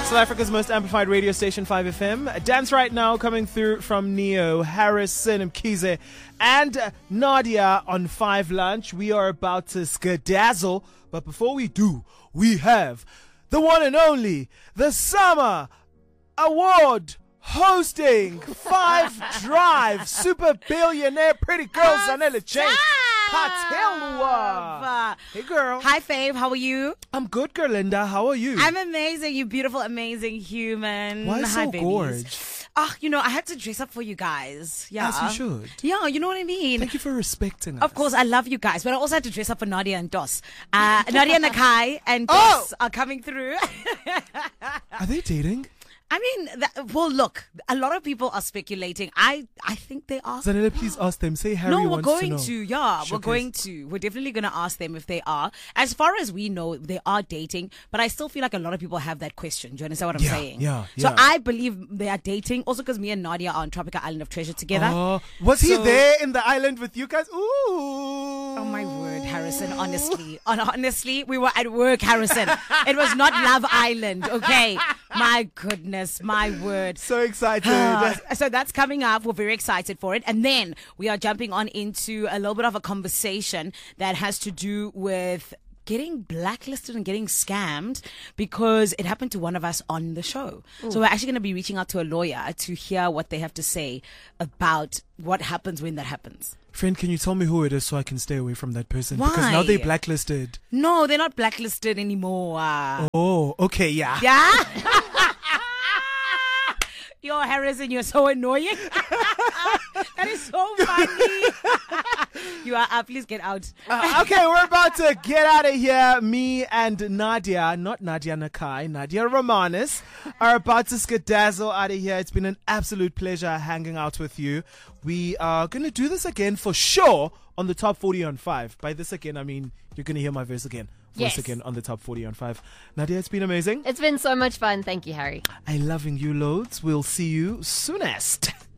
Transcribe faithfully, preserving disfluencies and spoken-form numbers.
South Africa's most amplified radio station, five F M. Dance right now coming through from Neo, Harrison Mkhize, and uh, Nadia on five Lunch. We are about to skedazzle, but before we do, we have the one and only, the Summer Award hosting five Drive super billionaire pretty girl Zanele Chase Patelwa. Hey girl. Hi Fave, how are you? I'm good, Gerlinda. How are you? I'm amazing, you beautiful, amazing human. Why Hi, so babies. gorge? Ah, you know, I had to dress up for you guys. Yeah. As you should. Yeah, you know what I mean? Thank you for respecting us. Of course, I love you guys, but I also had to dress up for Nadia and Dos. Uh, Nadia Nakai and Oh! Dos are coming through. Are they dating? I mean, that, well, look, a lot of people are speculating. I, I think they are. Zanele, please ask them. Say Harry No, we're wants going to know. to, yeah, we're Showcase. going to. We're definitely going to ask them if they are. As far as we know, they are dating, but I still feel like a lot of people have that question. Do you understand what I'm Yeah, saying? yeah, So yeah. I believe they are dating, also because me and Nadia are on Tropical Island of Treasure together. Oh, was he So- there in the island with you guys? Ooh. Oh my word, Harrison, honestly. Hon- Honestly, we were at work, Harrison. It was not Love Island, okay? My goodness, my word. So excited. Uh, so that's coming up. We're very excited for it. And then we are jumping on into a little bit of a conversation that has to do with getting blacklisted and getting scammed because it happened to one of us on the show. So we're actually going to be reaching out to a lawyer to hear what they have to say about what happens when that happens. Friend, can you tell me who it is so I can stay away from that person? Because now Why? they're blacklisted. No, they're not blacklisted anymore. Uh, Oh, okay, yeah. Yeah? Yo, Harrison, you're so annoying. That is so funny. You are up. Please get out. Uh, okay, we're about to get out of here. Me and Nadia, not Nadia Nakai, Nadia Romanis, are about to skedazzle out of here. It's been an absolute pleasure hanging out with you. We are going to do this again for sure on the Top forty on five. By this again, I mean you're going to hear my voice again. Voice Yes. again on the Top forty on five. Nadia, it's been amazing. It's been so much fun. Thank you, Harry. I loving you loads. We'll see you soonest.